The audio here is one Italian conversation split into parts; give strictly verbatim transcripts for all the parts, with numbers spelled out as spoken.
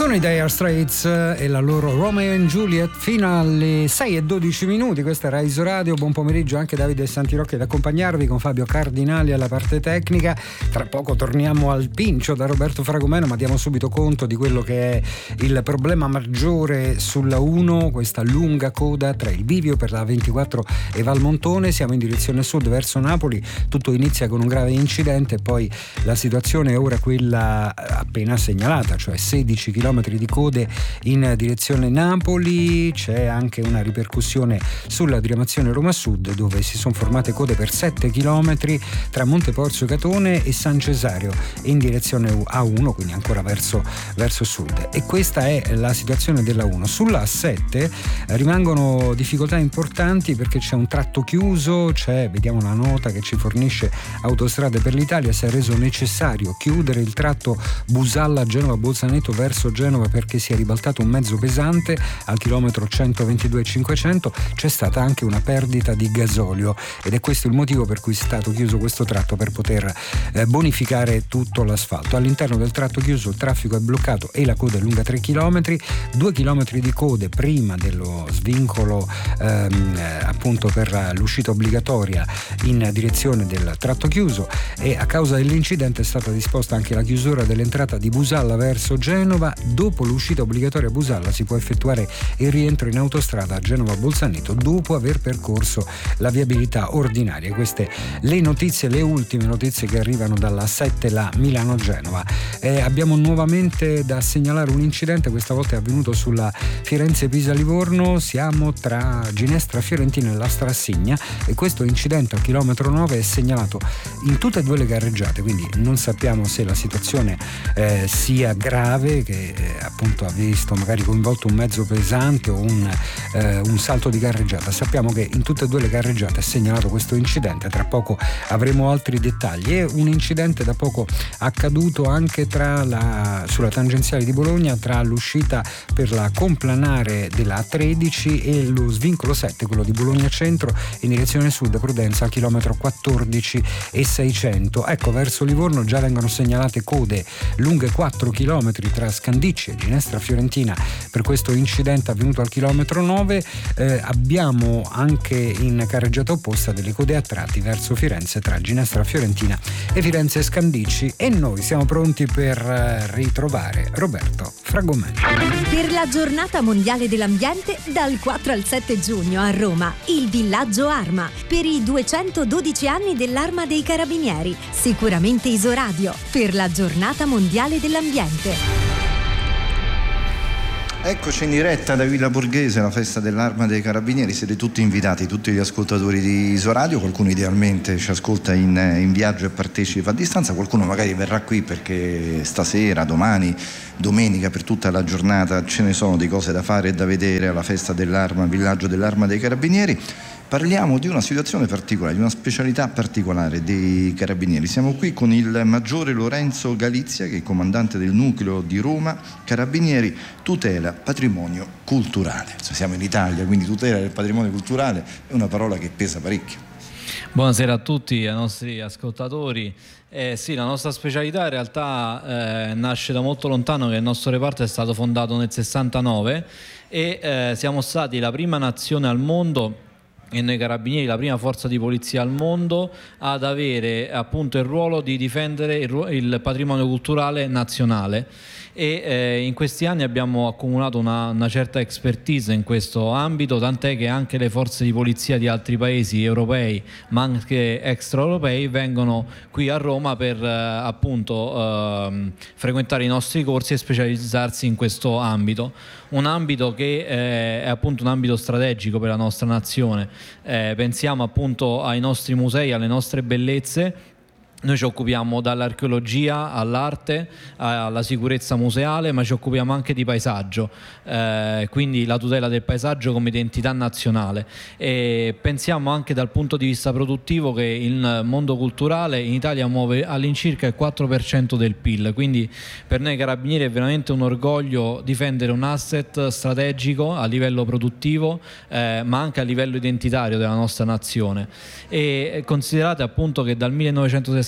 Con i Dire Straits e la loro Romeo and Juliet fino alle sei e dodici minuti. Questa era Isoradio. Buon pomeriggio anche Davide Santirocchi ad accompagnarvi, con Fabio Cardinali alla parte tecnica. Tra poco torniamo al Pincio da Roberto Fragomeno, ma diamo subito conto di quello che è il problema maggiore sulla uno, questa lunga coda tra il bivio per la ventiquattro e Valmontone. Siamo in direzione sud verso Napoli, tutto inizia con un grave incidente, poi la situazione è ora quella appena segnalata, cioè sedici chilometri di code in direzione Napoli. C'è anche una ripercussione sulla diramazione Roma Sud, dove si sono formate code per sette chilometri tra Monteporzio Catone e San Cesario in direzione A uno, quindi ancora verso, verso sud. E questa è la situazione della uno. Sulla A sette rimangono difficoltà importanti perché c'è un tratto chiuso, c'è, vediamo la nota che ci fornisce Autostrade per l'Italia, si è reso necessario chiudere il tratto Busalla Genova Bolzaneto verso Genova perché si è ribaltato un mezzo pesante al chilometro centoventidue cinquecento. C'è stata anche una perdita di gasolio ed è questo il motivo per cui è stato chiuso questo tratto, per poter eh, bonificare tutto l'asfalto. All'interno del tratto chiuso il traffico è bloccato e la coda è lunga tre chilometri, due chilometri di code prima dello svincolo ehm, appunto per l'uscita obbligatoria in direzione del tratto chiuso, e a causa dell'incidente è stata disposta anche la chiusura dell'entrata di Busalla verso Genova. Dopo l'uscita obbligatoria a Busalla si può effettuare il rientro in autostrada a Genova Bolzaneto dopo aver percorso la viabilità ordinaria. Queste le notizie, le ultime notizie che arrivano dalla sette, la Milano-Genova. Eh, abbiamo nuovamente da segnalare un incidente, questa volta è avvenuto sulla Firenze-Pisa-Livorno. Siamo tra Ginestra Fiorentina e la Strassigna e questo incidente al chilometro nove è segnalato in tutte e due le carreggiate, quindi non sappiamo se la situazione eh, sia grave, che eh, appunto ha visto magari coinvolto un mezzo pesante o un, eh, un salto di carreggiata. Sappiamo che in tutte e due le carreggiate è segnalato questo incidente, tra poco avremo altri dettagli. È un incidente da poco accaduto anche tra la, sulla tangenziale di Bologna, tra l'uscita per la complanare della A tredici e lo svincolo sette, quello di Bologna Centro in direzione sud, Prudenza al chilometro quattordici e seicento. Ecco, verso Livorno già vengono segnalate code lunghe quattro chilometri tra Scandicci e Ginestra Fiorentina per questo incidente avvenuto al chilometro nove. Eh, abbiamo anche in carreggiata opposta delle code a tratti verso Firenze tra Ginestra Fiorentina e Firenze Scandicci, e noi siamo pronti per ritrovare Roberto Fragomeno. Per la giornata mondiale dell'ambiente dal quattro al sette giugno a Roma, il villaggio Arma per i duecentododici anni dell'Arma dei Carabinieri. Sicuramente Isoradio per la giornata mondiale dell'ambiente. Eccoci in diretta da Villa Borghese, la festa dell'Arma dei Carabinieri. Siete tutti invitati, tutti gli ascoltatori di Isoradio. Qualcuno idealmente ci ascolta in, in viaggio e partecipa a distanza, qualcuno magari verrà qui perché stasera, domani, domenica, per tutta la giornata ce ne sono di cose da fare e da vedere alla festa dell'Arma, villaggio dell'Arma dei Carabinieri. Parliamo di una situazione particolare, di una specialità particolare dei Carabinieri. Siamo qui con il maggiore Lorenzo Galizia, che è comandante del nucleo di Roma Carabinieri tutela patrimonio culturale. Siamo in Italia, quindi tutela del patrimonio culturale è una parola che pesa parecchio. Buonasera a tutti, ai nostri ascoltatori. Eh, sì, la nostra specialità in realtà eh, nasce da molto lontano, che il nostro reparto è stato fondato nel sessantanove e eh, siamo stati la prima nazione al mondo, e noi Carabinieri la prima forza di polizia al mondo ad avere appunto il ruolo di difendere il, il patrimonio culturale nazionale. E eh, in questi anni abbiamo accumulato una, una certa expertise in questo ambito, tant'è che anche le forze di polizia di altri paesi europei ma anche extraeuropei vengono qui a Roma per eh, appunto eh, frequentare i nostri corsi e specializzarsi in questo ambito, un ambito che eh, è appunto un ambito strategico per la nostra nazione. Eh, pensiamo appunto ai nostri musei, alle nostre bellezze. Noi ci occupiamo dall'archeologia all'arte, alla sicurezza museale, ma ci occupiamo anche di paesaggio, eh, quindi la tutela del paesaggio come identità nazionale. E pensiamo anche dal punto di vista produttivo che il mondo culturale in Italia muove all'incirca il quattro per cento del P I L, quindi per noi Carabinieri è veramente un orgoglio difendere un asset strategico a livello produttivo, eh, ma anche a livello identitario della nostra nazione. E considerate appunto che dal millenovecentosessanta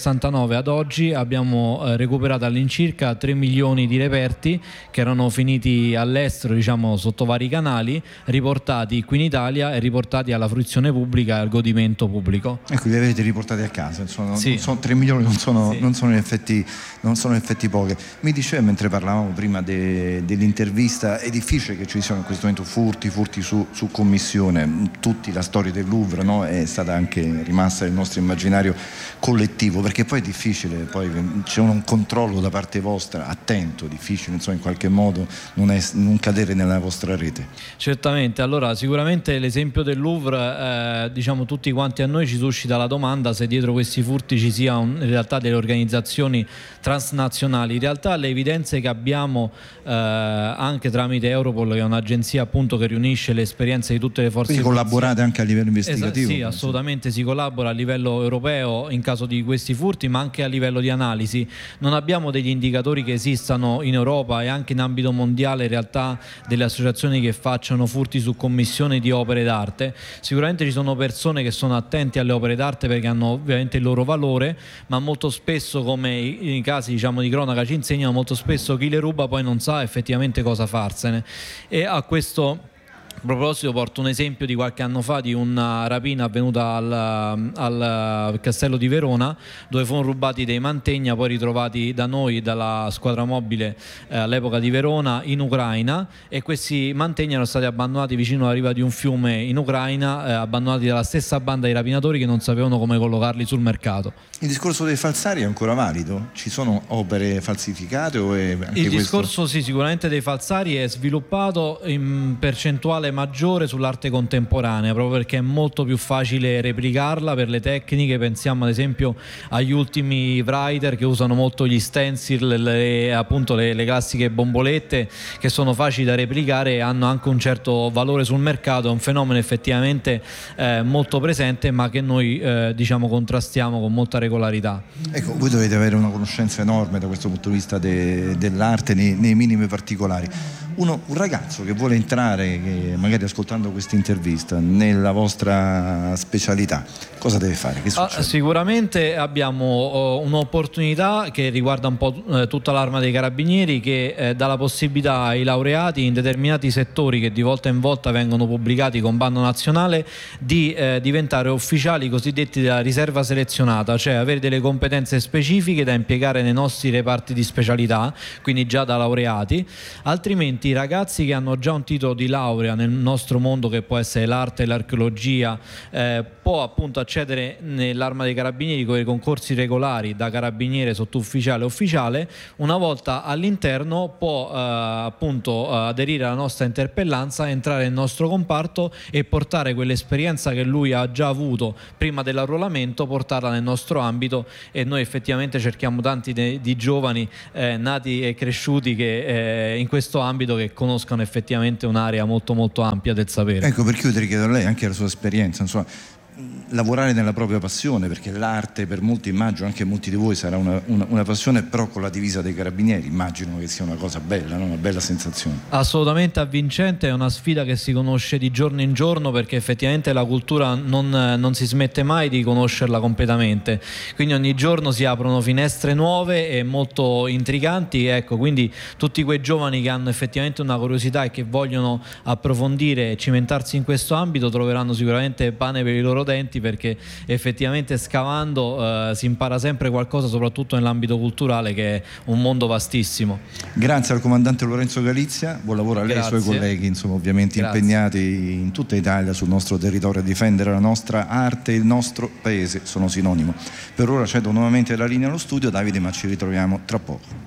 sessantanove ad oggi abbiamo eh, recuperato all'incirca tre milioni di reperti che erano finiti all'estero, diciamo sotto vari canali, riportati qui in Italia e riportati alla fruizione pubblica e al godimento pubblico. Ecco, li avete riportati a casa, insomma, sì. non sono, tre milioni non sono, sì. non sono in effetti, non sono in effetti poche. Mi diceva, mentre parlavamo prima de, dell'intervista, è difficile che ci siano in questo momento furti, furti su, su commissione. Tutti, la storia del Louvre, no, è stata anche rimasta nel nostro immaginario collettivo, perché poi è difficile, poi c'è un controllo da parte vostra attento, difficile insomma in qualche modo non, è, non cadere nella vostra rete. Certamente, allora sicuramente l'esempio del Louvre, eh, diciamo tutti quanti a noi ci suscita la domanda se dietro questi furti ci sia un, in realtà delle organizzazioni transnazionali. In realtà le evidenze che abbiamo eh, anche tramite Europol, che è un'agenzia appunto che riunisce le esperienze di tutte le forze. Quindi collaborate anche a livello investigativo? Esatto, sì, assolutamente si collabora a livello europeo in caso di questi furti, ma anche a livello di analisi. Non abbiamo degli indicatori che esistano in Europa e anche in ambito mondiale in realtà delle associazioni che facciano furti su commissione di opere d'arte. Sicuramente ci sono persone che sono attenti alle opere d'arte perché hanno ovviamente il loro valore, ma molto spesso, come i, i casi diciamo di cronaca ci insegnano, molto spesso chi le ruba poi non sa effettivamente cosa farsene. E a questo A proposito porto un esempio di qualche anno fa di una rapina avvenuta al, al Castello di Verona, dove furono rubati dei mantegna poi ritrovati da noi, dalla squadra mobile eh, all'epoca di Verona, in Ucraina, e questi mantegna erano stati abbandonati vicino alla riva di un fiume in Ucraina, eh, abbandonati dalla stessa banda di rapinatori che non sapevano come collocarli sul mercato. Il discorso dei falsari è ancora valido? Ci sono opere falsificate o è anche il questo? discorso sì, sicuramente dei falsari è sviluppato in percentuale maggiore sull'arte contemporanea, proprio perché è molto più facile replicarla per le tecniche. Pensiamo ad esempio agli ultimi writer che usano molto gli stencil, le, appunto le, le classiche bombolette che sono facili da replicare e hanno anche un certo valore sul mercato. È un fenomeno effettivamente eh, molto presente, ma che noi eh, diciamo contrastiamo con molta regolarità. Ecco, voi dovete avere una conoscenza enorme da questo punto di vista de, dell'arte nei, nei minimi particolari. Uno, un ragazzo che vuole entrare, che magari ascoltando questa intervista, nella vostra specialità, cosa deve fare? Che succede? Ah, sicuramente abbiamo uh, un'opportunità che riguarda un po' uh, tutta l'Arma dei Carabinieri, che uh, dà la possibilità ai laureati in determinati settori che di volta in volta vengono pubblicati con bando nazionale di uh, diventare ufficiali cosiddetti della riserva selezionata, cioè avere delle competenze specifiche da impiegare nei nostri reparti di specialità, quindi già da laureati. Altrimenti i ragazzi che hanno già un titolo di laurea nel nostro mondo, che può essere l'arte e l'archeologia, eh, può appunto accedere nell'Arma dei Carabinieri con i concorsi regolari da carabiniere, sottufficiale e ufficiale. Una volta all'interno può eh, appunto eh, aderire alla nostra interpellanza, entrare nel nostro comparto e portare quell'esperienza che lui ha già avuto prima dell'arruolamento, portarla nel nostro ambito. E noi effettivamente cerchiamo tanti de- di giovani eh, nati e cresciuti che eh, in questo ambito, che conoscano effettivamente un'area molto molto ampia del sapere. Ecco, per chiudere chiedo a lei anche la sua esperienza, insomma, lavorare nella propria passione, perché l'arte per molti, immagino anche molti di voi, sarà una, una, una passione, però con la divisa dei Carabinieri immagino che sia una cosa bella, no? Una bella sensazione. Assolutamente avvincente, è una sfida che si conosce di giorno in giorno, perché effettivamente la cultura non, non si smette mai di conoscerla completamente, quindi ogni giorno si aprono finestre nuove e molto intriganti. Ecco, quindi tutti quei giovani che hanno effettivamente una curiosità e che vogliono approfondire e cimentarsi in questo ambito troveranno sicuramente pane per i loro denti, perché effettivamente scavando eh, si impara sempre qualcosa, soprattutto nell'ambito culturale, che è un mondo vastissimo. Grazie al comandante Lorenzo Galizia, buon lavoro a lei e ai suoi colleghi, insomma, ovviamente Grazie. impegnati in tutta Italia sul nostro territorio a difendere la nostra arte e il nostro paese, sono sinonimo. Per ora cedo nuovamente la linea allo studio, Davide, ma ci ritroviamo tra poco.